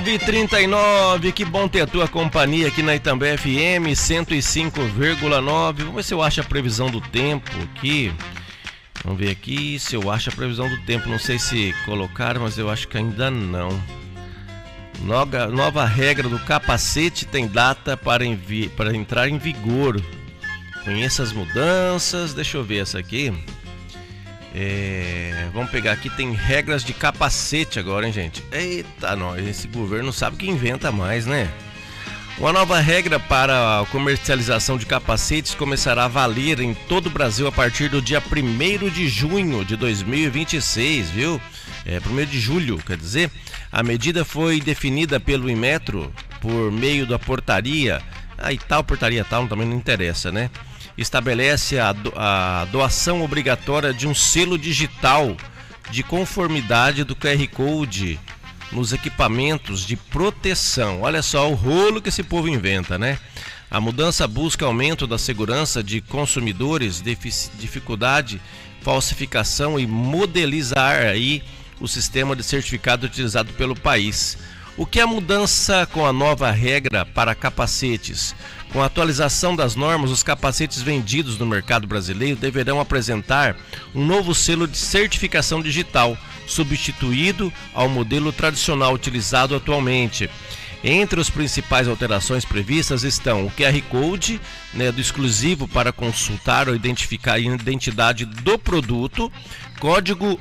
9h39, que bom ter a tua companhia aqui na Itambé FM 105,9. Vamos ver se eu acho a previsão do tempo aqui. Vamos ver aqui se eu acho a previsão do tempo. Não sei se colocaram, mas eu acho que ainda não. Nova regra do capacete tem data para entrar em vigor. Conheça as mudanças. Deixa eu ver essa aqui. Vamos pegar aqui, tem regras de capacete agora, hein, gente? Eita, nós, esse governo sabe que inventa mais, né? Uma nova regra para a comercialização de capacetes começará a valer em todo o Brasil a partir do dia 1º de junho de 2026, viu? 1º de julho, quer dizer. A medida foi definida pelo Inmetro por meio da portaria. E tal portaria tal também não interessa, né? Estabelece a doação obrigatória de um selo digital de conformidade do QR Code nos equipamentos de proteção. Olha só o rolo que esse povo inventa, né? A mudança busca aumento da segurança de consumidores, dificuldade, falsificação e modelizar aí o sistema de certificado utilizado pelo país. O que é a mudança com a nova regra para capacetes? Com a atualização das normas, os capacetes vendidos no mercado brasileiro deverão apresentar um novo selo de certificação digital, substituído ao modelo tradicional utilizado atualmente. Entre as principais alterações previstas estão o QR Code, né, do exclusivo para consultar ou identificar a identidade do produto, código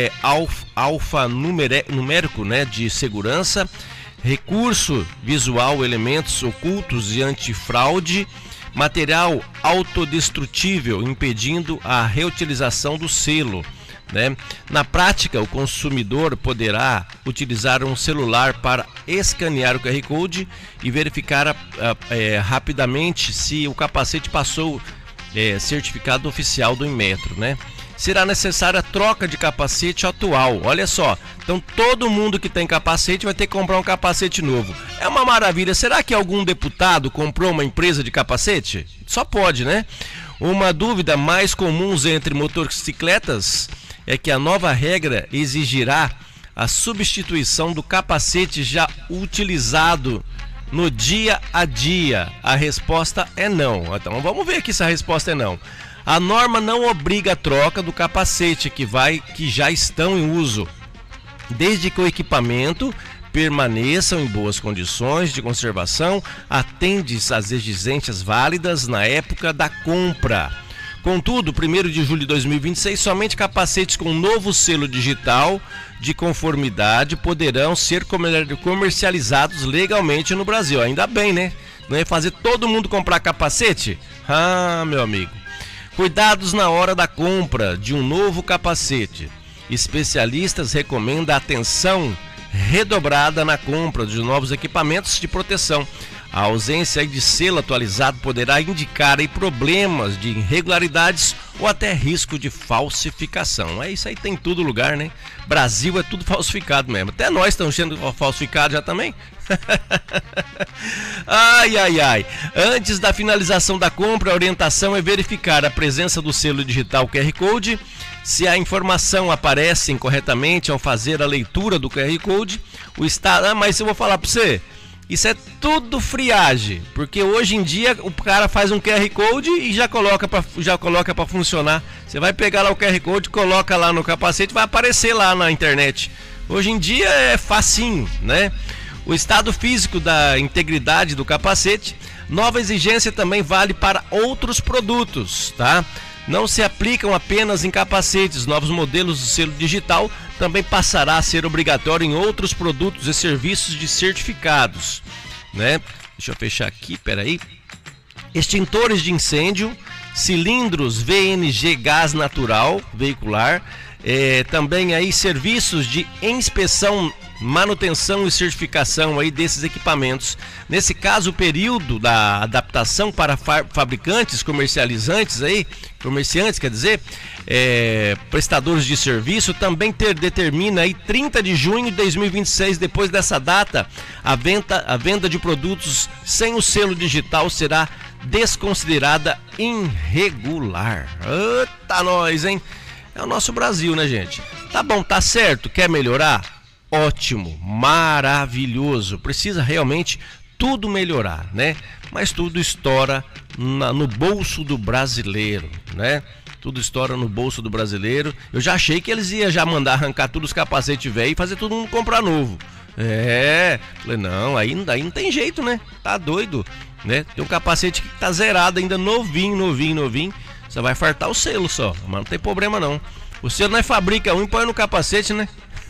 alfanumérico, né, de segurança, recurso visual, elementos ocultos e antifraude, material autodestrutível, impedindo a reutilização do selo, né? Na prática, o consumidor poderá utilizar um celular para escanear o QR Code e verificar rapidamente se o capacete passou certificado oficial do Inmetro, né? Será necessária a troca de capacete atual. Olha só, então todo mundo que tem capacete vai ter que comprar um capacete novo. É uma maravilha. Será que algum deputado comprou uma empresa de capacete? Só pode, né? Uma dúvida mais comum entre motocicletas é que a nova regra exigirá a substituição do capacete já utilizado no dia a dia. A resposta é não. Então vamos ver aqui se a resposta é não. A norma não obriga a troca do capacete que já estão em uso, desde que o equipamento permaneça em boas condições de conservação, atende às exigências válidas na época da compra. Contudo, 1º de julho de 2026, somente capacetes com novo selo digital de conformidade poderão ser comercializados legalmente no Brasil. Ainda bem, né? Não é fazer todo mundo comprar capacete? Ah, meu amigo. Cuidados na hora da compra de um novo capacete. Especialistas recomendam atenção redobrada na compra de novos equipamentos de proteção. A ausência de selo atualizado poderá indicar aí problemas de irregularidades ou até risco de falsificação. Isso aí tem em todo lugar, né? Brasil é tudo falsificado mesmo. Até nós estamos sendo falsificados já também. Ai. Antes da finalização da compra, a orientação é verificar a presença do selo digital QR Code. Se a informação aparece incorretamente ao fazer a leitura do QR Code, o Estado... mas eu vou falar para você, isso é tudo friagem, porque hoje em dia o cara faz um QR Code e já coloca para funcionar. Você vai pegar lá o QR Code, coloca lá no capacete, vai aparecer lá na internet. Hoje em dia é facinho, né? O estado físico da integridade do capacete. Nova exigência também vale para outros produtos, tá? Não se aplicam apenas em capacetes. Novos modelos do selo digital também passará a ser obrigatório em outros produtos e serviços de certificados, né? Deixa eu fechar aqui, peraí. Extintores de incêndio, cilindros VNG gás natural veicular, também aí serviços de inspeção, manutenção e certificação aí desses equipamentos. Nesse caso, o período da adaptação para fabricantes, comerciantes, quer dizer, prestadores de serviço, também determina aí 30 de junho de 2026. Depois dessa data, a venda de produtos sem o selo digital será desconsiderada irregular. Eita nós, hein? É o nosso Brasil, né, gente? Tá bom, tá certo. Quer melhorar? ótimo, maravilhoso. Precisa realmente tudo melhorar, né? Mas tudo estoura no bolso do brasileiro, né? Tudo estoura no bolso do brasileiro. Eu já achei que eles iam já mandar arrancar todos os capacetes velhos e fazer todo mundo comprar novo. Falei, não, aí não tem jeito, né? Tá doido, né? Tem um capacete que tá zerado ainda, novinho. Você vai fartar o selo só, mas não tem problema não. O selo nós fabrica um e põe no capacete, né?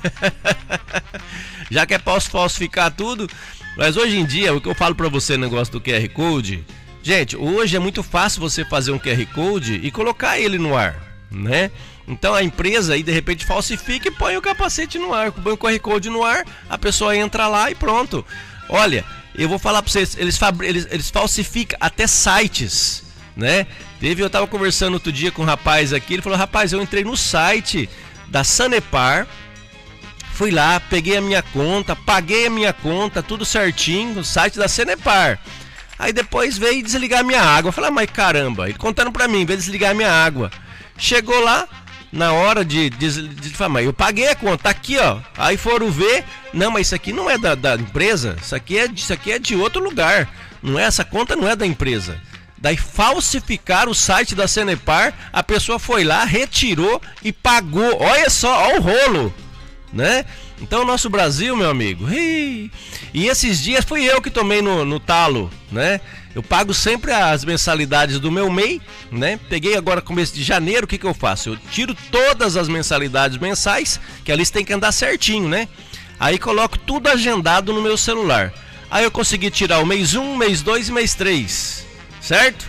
Já que é pra falsificar tudo. Mas hoje em dia, o que eu falo pra você, negócio do QR Code, gente, hoje é muito fácil você fazer um QR Code e colocar ele no ar, né? Então a empresa aí de repente falsifica e põe o capacete no ar, põe o QR Code no ar, a pessoa entra lá e pronto. Olha, eu vou falar pra vocês, eles falsificam até sites, né? Eu tava conversando outro dia com um rapaz aqui, ele falou, rapaz, eu entrei no site da Sanepar, fui lá, peguei a minha conta, paguei a minha conta, tudo certinho, no site da Sanepar. Aí depois veio desligar a minha água. Eu falei, mas caramba, ele contando pra mim, veio desligar a minha água. Chegou lá, na hora de falar, mas eu paguei a conta, tá aqui ó. Aí foram ver, não, mas isso aqui não é da empresa, isso aqui é de outro lugar. Não é, essa conta não é da empresa. Daí falsificaram o site da Sanepar, a pessoa foi lá, retirou e pagou. Olha só, olha o rolo, né? Então o nosso Brasil, meu amigo, e esses dias fui eu que tomei no talo, né? Eu pago sempre as mensalidades do meu MEI, né? Peguei agora começo de janeiro, o que eu faço? Eu tiro todas as mensalidades mensais, que ali tem que andar certinho, né? Aí coloco tudo agendado no meu celular. Aí eu consegui tirar o mês 1, mês 2 e mês 3, certo?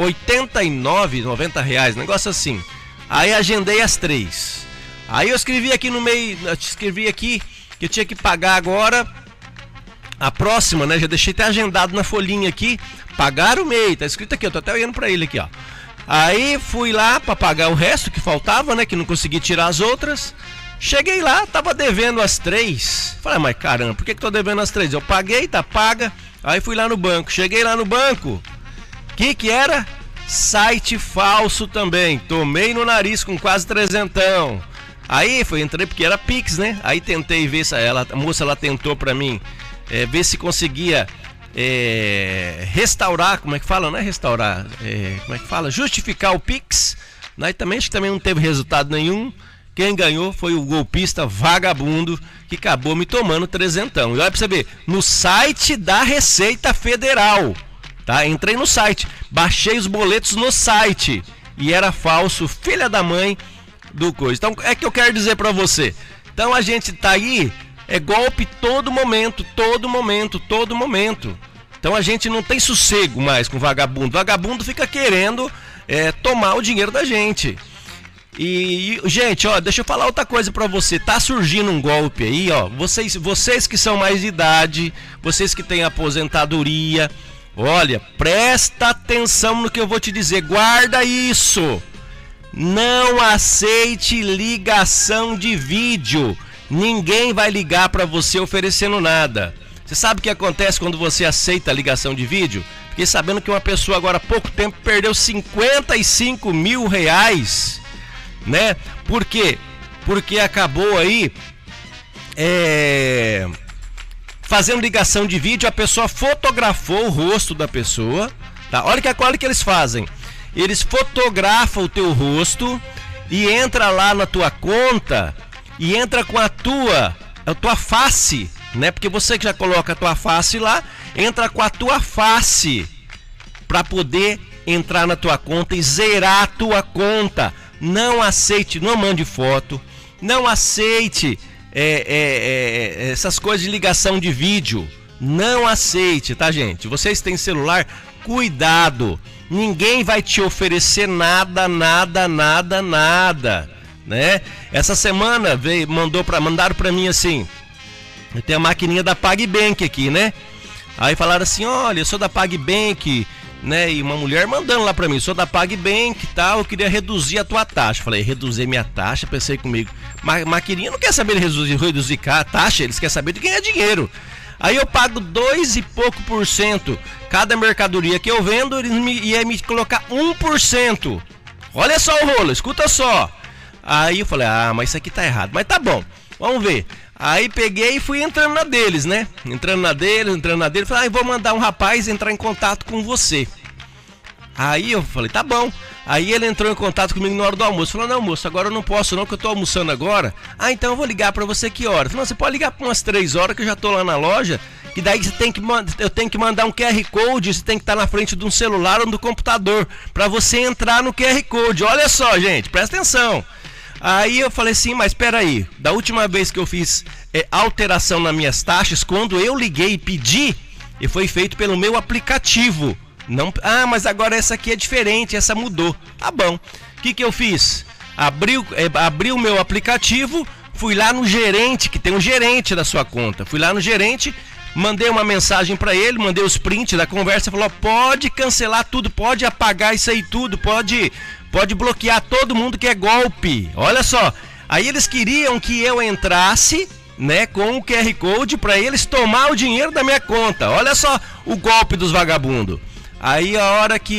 R$89,90, negócio assim. Aí agendei as 3. Aí eu escrevi aqui no meio, escrevi aqui que eu tinha que pagar agora a próxima, né? Já deixei até agendado na folhinha aqui, pagar o MEI, tá escrito aqui, eu tô até olhando pra ele aqui, ó. Aí fui lá pra pagar o resto que faltava, né? Que não consegui tirar as outras. Cheguei lá, tava devendo as 3. Falei, mas caramba, por que tô devendo as 3? Eu paguei, tá paga. Aí fui lá no banco, cheguei lá no banco. Que era? Site falso também. Tomei no nariz com quase 300. Aí entrei porque era Pix, né? Aí tentei ver se a moça ela tentou pra mim ver se conseguia restaurar, como é que fala? Não é restaurar, como é que fala? Justificar o Pix. Aí também acho que também não teve resultado nenhum. Quem ganhou foi o golpista vagabundo que acabou me tomando 300. E olha pra você ver, no site da Receita Federal, tá? Entrei no site, baixei os boletos no site e era falso, filha da mãe do coisa. Então é que eu quero dizer pra você. Então a gente tá aí, é golpe todo momento. Então a gente não tem sossego mais com vagabundo. Vagabundo fica querendo tomar o dinheiro da gente. E gente, ó, deixa eu falar outra coisa pra você. Tá surgindo um golpe aí, ó. Vocês que são mais de idade, vocês que têm aposentadoria, olha, presta atenção no que eu vou te dizer. Guarda isso. Não aceite ligação de vídeo. Ninguém vai ligar para você oferecendo nada. Você sabe o que acontece quando você aceita a ligação de vídeo? Fiquei sabendo que uma pessoa agora há pouco tempo perdeu 55 mil reais, né? Por quê? Porque acabou aí fazendo ligação de vídeo, a pessoa fotografou o rosto da pessoa, tá? Olha que eles fazem. Eles fotografam o teu rosto e entra lá na tua conta e entra com a tua face, né? Porque você que já coloca a tua face lá, entra com a tua face para poder entrar na tua conta e zerar a tua conta. Não aceite, não mande foto, não aceite essas coisas de ligação de vídeo. Não aceite, tá, gente? Vocês têm celular, cuidado. Ninguém vai te oferecer nada, né? Essa semana mandaram pra mim assim, tem a maquininha da PagBank aqui, né? Aí falaram assim, olha, eu sou da PagBank, né? E uma mulher mandando lá pra mim, sou da PagBank e tal, eu queria reduzir a tua taxa. Falei, reduzir minha taxa? Pensei comigo, maquininha não quer saber reduzir a taxa, eles querem saber de ganhar dinheiro. Aí eu pago 2 e pouco por cento cada mercadoria que eu vendo, eles iam me colocar 1%. Olha só o rolo, escuta só. Aí eu falei, mas isso aqui tá errado. Mas tá bom, vamos ver. Aí peguei e fui entrando na deles, né? Entrando na deles. Falei, vou mandar um rapaz entrar em contato com você. Aí eu falei, tá bom. Aí ele entrou em contato comigo na hora do almoço. Falou, não, moço, agora eu não posso não, que eu tô almoçando agora. Ah, então eu vou ligar pra você que hora? Falei, não, você pode ligar por umas 3 horas que eu já tô lá na loja. Que daí eu tenho que mandar um QR Code, você tem que estar na frente de um celular ou do computador pra você entrar no QR Code. Olha só, gente, presta atenção. Aí eu falei assim, mas espera aí, da última vez que eu fiz alteração nas minhas taxas, quando eu liguei e pedi, e foi feito pelo meu aplicativo. Não, mas agora essa aqui é diferente, essa mudou. Tá bom. O que eu fiz? Abri o meu aplicativo, fui lá no gerente, que tem um gerente da sua conta. Fui lá no gerente, mandei uma mensagem para ele, mandei os prints da conversa, falou, pode cancelar tudo, pode apagar isso aí tudo, pode bloquear todo mundo que é golpe. Olha só, aí eles queriam que eu entrasse, né, com o QR Code para eles tomar o dinheiro da minha conta. Olha só o golpe dos vagabundos. Aí a hora que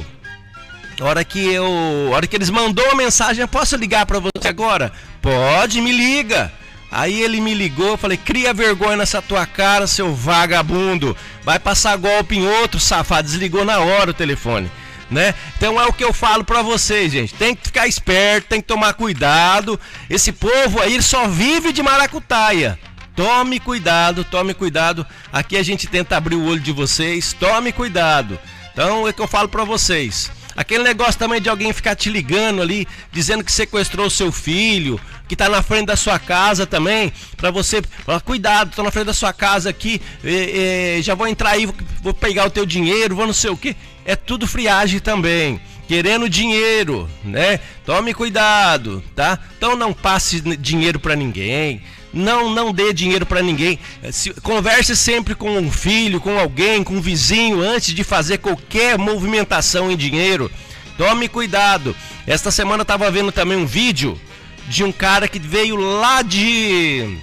eles mandou a mensagem, posso ligar para você agora? Pode, me liga. Aí ele me ligou, eu falei, cria vergonha nessa tua cara, seu vagabundo. Vai passar golpe em outro, safado. Desligou na hora o telefone, né? Então é o que eu falo pra vocês, gente. Tem que ficar esperto, tem que tomar cuidado. Esse povo aí, ele só vive de maracutaia. Tome cuidado, tome cuidado. Aqui a gente tenta abrir o olho de vocês. Tome cuidado. Então é o que eu falo pra vocês. Aquele negócio também de alguém ficar te ligando ali, dizendo que sequestrou o seu filho, que tá na frente da sua casa também, pra você falar, cuidado, tô na frente da sua casa aqui, já vou entrar aí, vou pegar o teu dinheiro, vou não sei o que. É tudo friagem também, querendo dinheiro, né? Tome cuidado, tá? Então não passe dinheiro pra ninguém. Não dê dinheiro para ninguém. Converse sempre com um filho, com alguém, com um vizinho, antes de fazer qualquer movimentação em dinheiro. Tome cuidado. Esta semana eu estava vendo também um vídeo de um cara que veio lá de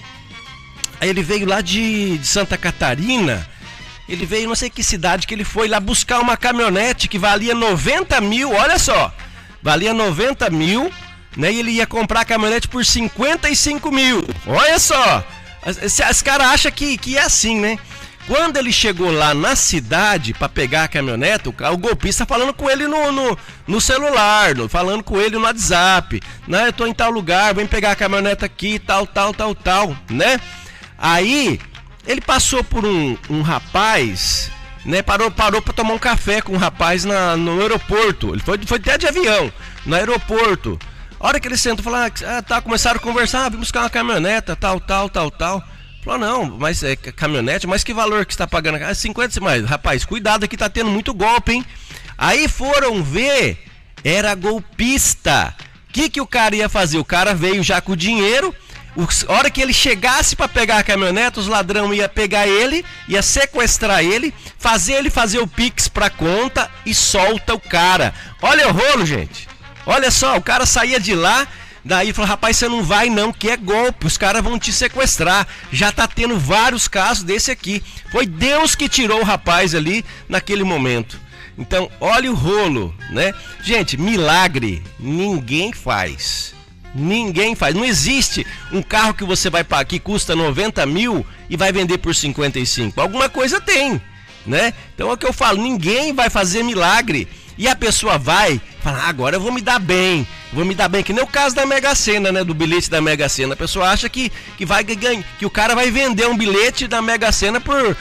Santa Catarina. Ele veio, não sei que cidade que ele foi lá buscar uma caminhonete que valia 90 mil. Olha só, valia 90 mil. Né, e ele ia comprar a caminhonete por 55 mil. Olha só, os caras acham que é assim, né? Quando ele chegou lá na cidade para pegar a caminhonete, o golpista falando com ele no celular, falando com ele no WhatsApp, né? Eu tô em tal lugar, vem pegar a caminhonete aqui, tal, né? Aí ele passou por um rapaz, né? Parou para tomar um café com um rapaz no aeroporto. Ele foi até de avião no aeroporto. A hora que ele sentou, falou, começaram a conversar, vim buscar uma caminhoneta, tal. Falou, não, mas é caminhonete, mas que valor que você está pagando? 50, mas rapaz, cuidado aqui, tá tendo muito golpe, hein? Aí foram ver, era golpista. O que o cara ia fazer? O cara veio já com o dinheiro, a hora que ele chegasse para pegar a caminhonete, os ladrão ia pegar ele, ia sequestrar ele fazer o Pix pra conta e solta o cara. Olha o rolo, gente. Olha só, o cara saía de lá, daí falou, rapaz, você não vai não, que é golpe, os caras vão te sequestrar. Já tá tendo vários casos desse aqui. Foi Deus que tirou o rapaz ali naquele momento. Então, olha o rolo, né? Gente, milagre ninguém faz. Ninguém faz. Não existe um carro que você vai pagar que custa 90 mil e vai vender por 55. Alguma coisa tem, né? Então é o que eu falo, ninguém vai fazer milagre. E a pessoa vai falar, agora eu vou me dar bem, que nem o caso da Mega Sena, né, do bilhete da Mega Sena. A pessoa acha que vai ganhar, que o cara vai vender um bilhete da Mega Sena por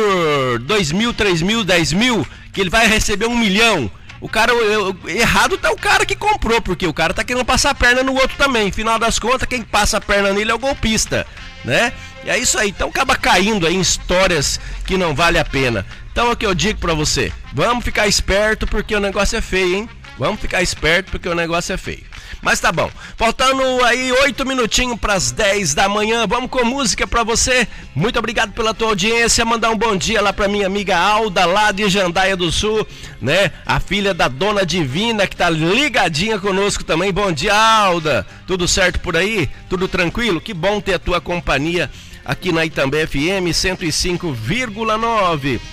2 mil, 3 mil, 10 mil, que ele vai receber 1 milhão. O cara, errado tá o cara que comprou, porque o cara tá querendo passar a perna no outro também. Final das contas, quem passa a perna nele é o golpista, né? E é isso aí, então acaba caindo aí em histórias que não vale a pena. Então é o que eu digo pra você, vamos ficar esperto porque o negócio é feio, hein? Vamos ficar esperto porque o negócio é feio. Mas tá bom, faltando aí 8 minutinhos para as 10 da manhã, vamos com música pra você. Muito obrigado pela tua audiência, mandar um bom dia lá pra minha amiga Alda, lá de Jandaia do Sul, né? A filha da Dona Divina, que tá ligadinha conosco também. Bom dia, Alda, tudo certo por aí? Tudo tranquilo? Que bom ter a tua companhia aqui na Itambé FM 105,9.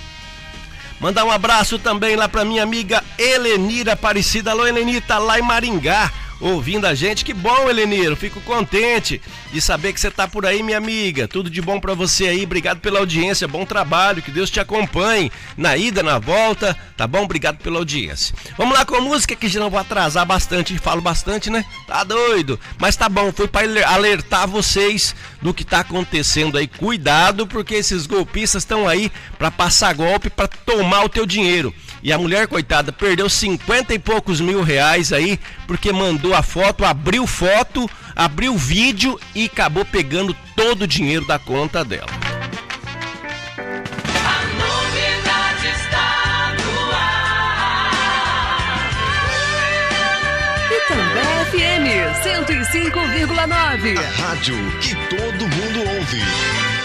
Mandar um abraço também lá pra minha amiga Helenira Aparecida. Alô, Helenita, lá em Maringá. ouvindo a gente. Que bom, Heleneiro, fico contente de saber que você tá por aí, minha amiga. Tudo de bom pra você aí, obrigado pela audiência, bom trabalho, que Deus te acompanhe na ida, na volta, tá bom? Obrigado pela audiência. Vamos lá com a música, que já não vou atrasar bastante, falo bastante, né? Tá doido, mas tá bom, foi pra alertar vocês do que tá acontecendo aí. Cuidado, porque esses golpistas estão aí pra passar golpe, pra tomar o teu dinheiro. E a mulher, coitada, perdeu 50 e poucos mil reais aí, porque mandou a foto, abriu vídeo e acabou pegando todo o dinheiro da conta dela. A novidade está no ar. Itambé FM 105,9. A rádio que todo mundo ouve.